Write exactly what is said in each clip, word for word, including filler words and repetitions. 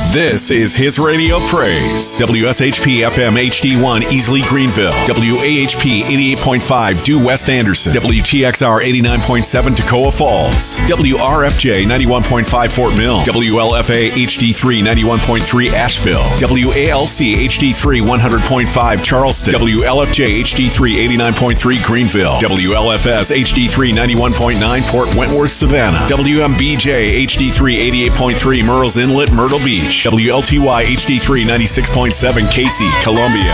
This is His Radio Praise. W S H P F M H D one Easley Greenville. W A H P eighty-eight point five Due West Anderson. W T X R eighty-nine point seven Toccoa Falls. W R F J ninety-one point five Fort Mill. W L F A H D three ninety-one point three Asheville. W A L C H D three one hundred point five Charleston. W L F J H D three eighty-nine point three Greenville. W L F S H D three ninety-one point nine Port Wentworth, Savannah. W M B J H D three eighty-eight point three Murrells Inlet, Myrtle Beach. W L T Y H D three ninety-six point seven Casey, Columbia.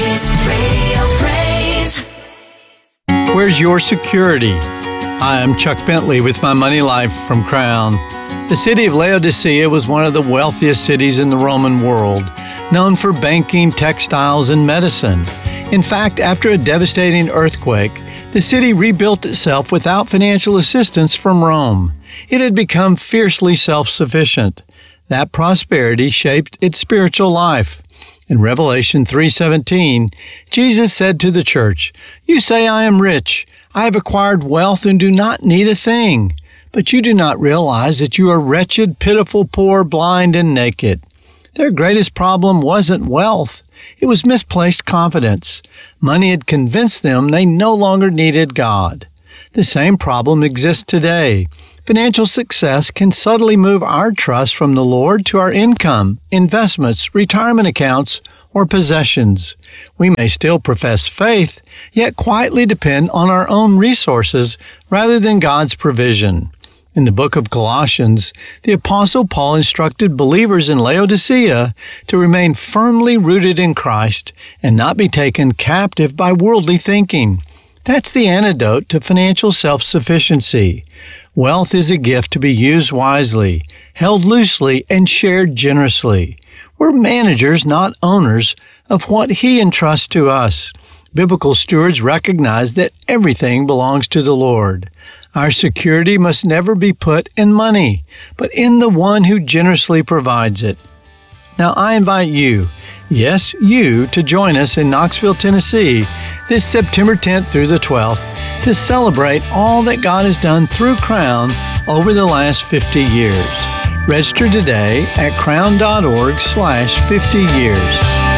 Where's your security? Hi, I'm Chuck Bentley with My Money Life from Crown. The city of Laodicea was one of the wealthiest cities in the Roman world, known for banking, textiles, and medicine. In fact, after a devastating earthquake, the city rebuilt itself without financial assistance from Rome. It had become fiercely self-sufficient. That prosperity shaped its spiritual life. In Revelation three seventeen, Jesus said to the church, "You say I am rich. I have acquired wealth and do not need a thing. But you do not realize that you are wretched, pitiful, poor, blind, and naked." Their greatest problem wasn't wealth. It was misplaced confidence. Money had convinced them they no longer needed God. The same problem exists today. Financial success can subtly move our trust from the Lord to our income, investments, retirement accounts, or possessions. We may still profess faith, yet quietly depend on our own resources rather than God's provision. In the book of Colossians, the Apostle Paul instructed believers in Laodicea to remain firmly rooted in Christ and not be taken captive by worldly thinking. That's the antidote to financial self-sufficiency. Wealth is a gift to be used wisely, held loosely, and shared generously. We're managers, not owners, of what He entrusts to us. Biblical stewards recognize that everything belongs to the Lord. Our security must never be put in money, but in the one who generously provides it. Now I invite you, yes, you, to join us in Knoxville, Tennessee, this September tenth through the twelfth, to celebrate all that God has done through Crown over the last fifty years. Register today at crown dot org slash fifty years.